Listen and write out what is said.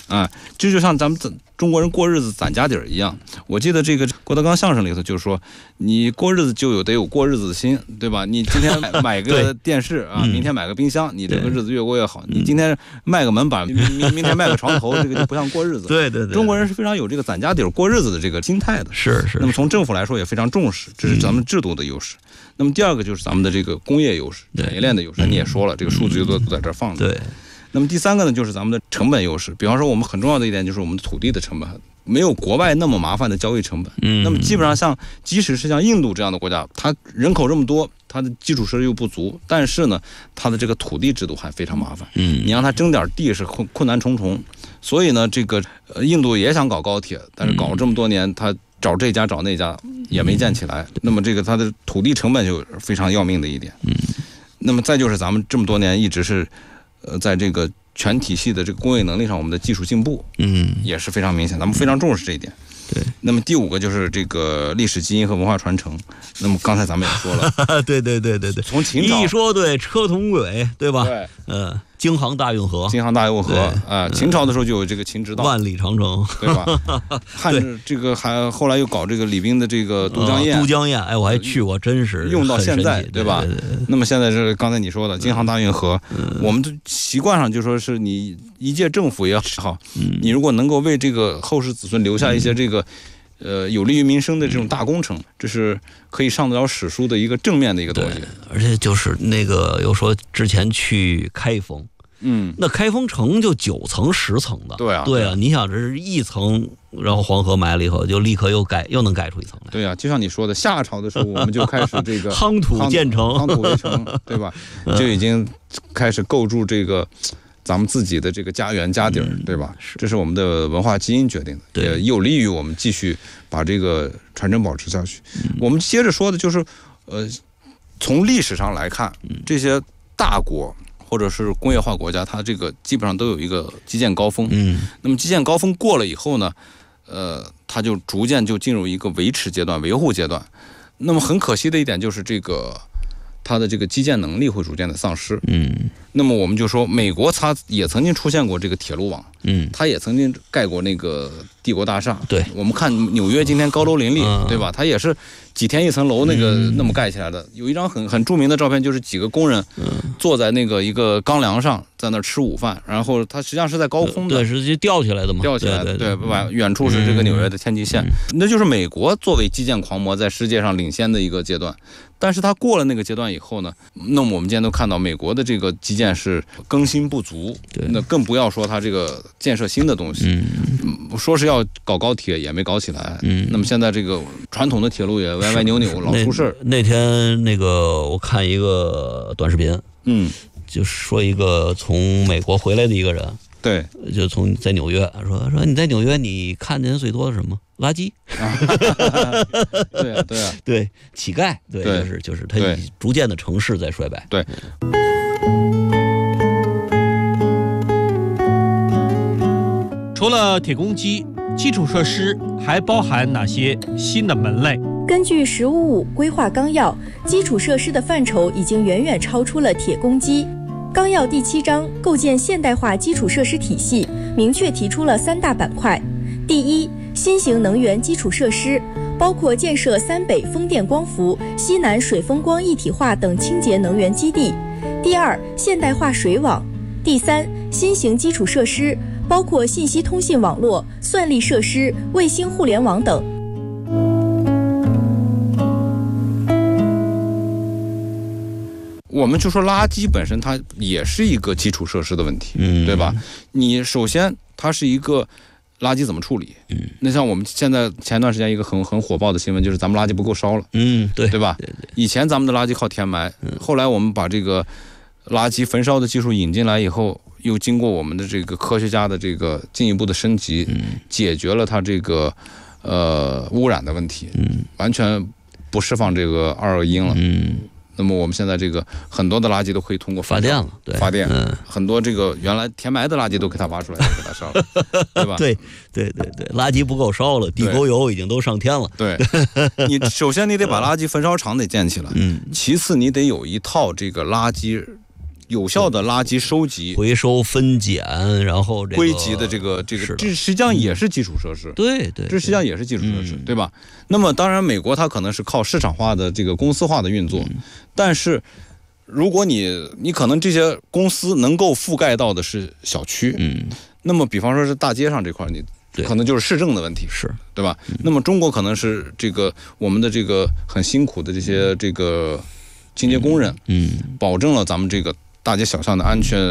啊，这就像咱们中国人过日子攒家底儿一样。我记得这个郭德纲相声里头就是说，你过日子就得有过日子的心，对吧？你今天买个电视啊，明天买个冰箱，你这个日子越过越好。你今天卖个门板，明天卖个床头，这个就不像过日子。 对， 中国人是非常有这个攒家底儿过日子的这个心态的。 是。 那么从政府来说也非常重视，这是咱们制度的优势。那么第二个就是咱们的这个工业优势、产业链的优势。你也说了，这个数据都在这儿放着。 对。 那么第三个呢，就是咱们的成本优势。比方说，我们很重要的一点就是我们的土地的成本没有国外那么麻烦的交易成本。那么基本上即使是像印度这样的国家，它人口这么多，它的基础设施又不足，但是呢，它的这个土地制度还非常麻烦。你让它争点地是困难重重。所以呢，这个印度也想搞高铁，但是搞了这么多年，它找这家找那家也没建起来。那么这个它的土地成本就非常要命的一点。那么再就是咱们这么多年一直是在这个全体系的这个工业能力上，我们的技术进步，也是非常明显，咱们非常重视这一点。 对。 那么第五个就是这个历史基因和文化传承。那么刚才咱们也说了，对，从秦朝一说对，车同轨，对吧？ 对， 京杭大运河啊，秦朝的时候就有这个秦直道， 万里长城， 对吧？汉这个还后来又搞这个礼宾的这个都江堰， 哎，我还去过，真是用到现在，对吧？那么现在是刚才你说的京杭大运河，我们的习惯上就说是你一届政府也好，你如果能够为这个后世子孙留下一些这个有利于民生的这种大工程，这是可以上得了史书的一个正面的一个东西。 而且就是那个又说之前去开封，那开封城就9层10层的，对啊，你想这是一层，然后黄河埋了以后，就立刻又能盖出一层来。 对啊，就像你说的，夏朝的时候我们就开始这个夯土建成， 夯土围城，对吧？就已经开始构筑这个咱们自己的这个家园家底儿，对吧？这是我们的文化基因决定的，也有利于我们继续把这个传承保持下去。我们接着说的就是，从历史上来看，这些大国或者是工业化国家，它这个基本上都有一个基建高峰。那么基建高峰过了以后呢，它就逐渐就进入一个维持阶段、维护阶段。那么很可惜的一点就是这个。它的这个基建能力会逐渐的丧失。那么我们就说，美国它也曾经出现过这个铁路网，它也曾经盖过那个帝国大厦。 对， 我们看纽约今天高楼林立，对吧？它也是几天一层楼那么盖起来的。有一张很著名的照片，就是几个工人坐在那个一个钢梁上，在那吃午饭，然后它实际上是在高空的， 对，是吊起来的嘛， 吊起来的，对，远处是这个纽约的天际线，那就是美国作为基建狂魔在世界上领先的一个阶段。但是它过了那个阶段以后呢，那么我们今天都看到美国的这个基建是更新不足，那更不要说它这个建设新的东西。说是要搞高铁也没搞起来。那么现在这个传统的铁路也歪歪扭扭，老出事儿。 那天那个我看一个短视频，就是说一个从美国回来的一个人。 对， 就在纽约说你在纽约你看见最多的什么垃圾？对，乞丐，对，就是他逐渐的城市在衰败。 对。 除了铁公鸡，基础设施还包含哪些新的门类？ 根据“十五五”规划纲要，基础设施的范畴已经远远超出了铁公鸡。纲要第7章构建现代化基础设施体系，明确提出了3大板块。第一，新型能源基础设施，包括建设3北风电光伏、西南水风光一体化等清洁能源基地。第二，现代化水网。第三，新型基础设施，包括信息通信网络、算力设施、卫星互联网等。 我们就说垃圾本身它也是一个基础设施的问题，对吧？你首先它是一个垃圾怎么处理？那像我们现在前段时间一个很火爆的新闻，就是咱们垃圾不够烧了，对吧？以前咱们的垃圾靠填埋，后来我们把这个垃圾焚烧的技术引进来以后，又经过我们的这个科学家的这个进一步的升级，解决了它这个污染的问题，完全不释放这个二恶英了。那么我们现在这个很多的垃圾都可以通过发电了，对， 发电，很多这个原来填埋的垃圾都给它挖出来，给它烧了，对吧？ 对，垃圾不够烧了，地沟油已经都上天了。 对，你首先你得把垃圾焚烧厂得建起来，其次你得有一套这个垃圾有效的垃圾收集、 回收、分拣，然后归集的这实际上也是基础设施。 对， 这实际上也是基础设施，对吧？那么当然，美国它可能是靠市场化的这个公司化的运作，但是如果你可能这些公司能够覆盖到的是小区，那么比方说是大街上这块，你可能就是市政的问题， 是对吧？那么中国可能是这个我们的这个很辛苦的这些这个清洁工人，保证了咱们这个大街小巷的安全